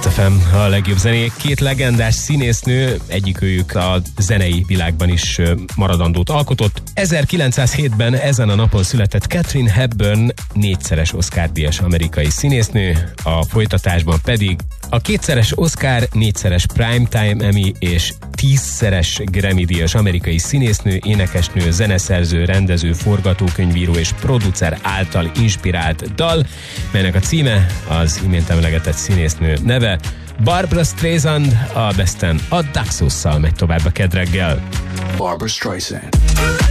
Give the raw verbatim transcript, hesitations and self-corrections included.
Blast ef em, a legjobb zenék. Két legendás színésznő, egyikőjük a zenei világban is maradandót alkotott. ezerkilencszázhétben ezen a napon született Katharine Hepburn, négyszeres Oscar-díjas amerikai színésznő, a folytatásban pedig a kétszeres Oscar, négyszeres Primetime Emmy és tízszeres Grammy-díjas amerikai színésznő, énekesnő, zeneszerző, rendező, forgatókönyvíró és producer által inspirált dal, melynek a címe az imént emlegetett színésznő neve. Barbra Streisand, a Besten a Daxusszal megy tovább a kedreggel. Barbra Streisand.